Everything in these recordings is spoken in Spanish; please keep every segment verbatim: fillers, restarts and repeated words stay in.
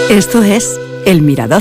Esto es El Mirador.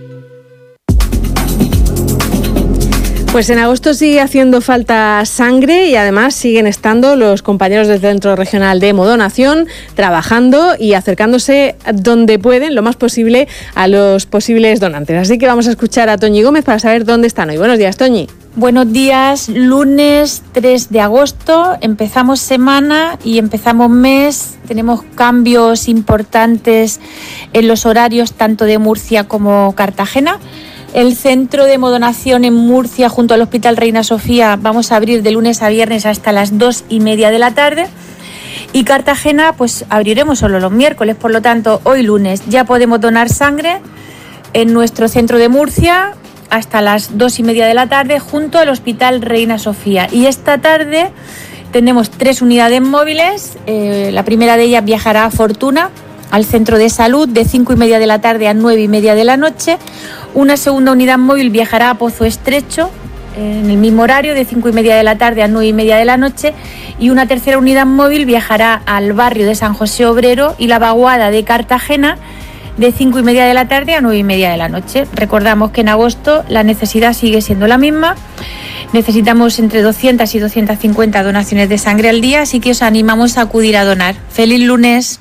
Pues en agosto sigue haciendo falta sangre y además siguen estando los compañeros del Centro Regional de Hemodonación trabajando y acercándose donde pueden, lo más posible, a los posibles donantes. Así que vamos a escuchar a Toñi Gómez para saber dónde están hoy. Buenos días, Toñi. Buenos días, lunes tres de agosto, empezamos semana y empezamos mes. Tenemos cambios importantes en los horarios tanto de Murcia como Cartagena. El centro de hemodonación en Murcia junto al Hospital Reina Sofía vamos a abrir de lunes a viernes hasta las dos y media de la tarde. Y Cartagena pues abriremos solo los miércoles, por lo tanto hoy lunes ya podemos donar sangre en nuestro centro de Murcia hasta las dos y media de la tarde junto al Hospital Reina Sofía. Y esta tarde tenemos tres unidades móviles. Eh, la primera de ellas viajará a Fortuna, al centro de salud, de cinco y media de la tarde a nueve y media de la noche. Una segunda unidad móvil viajará a Pozo Estrecho, en el mismo horario, de cinco y media de la tarde a nueve y media de la noche. Y una tercera unidad móvil viajará al barrio de San José Obrero y la Vaguada de Cartagena, de cinco y media de la tarde a nueve y media de la noche. Recordamos que en agosto la necesidad sigue siendo la misma. Necesitamos entre doscientas y doscientas cincuenta donaciones de sangre al día, así que os animamos a acudir a donar. ¡Feliz lunes!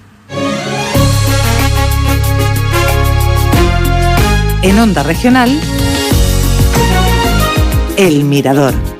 En Onda Regional, El Mirador.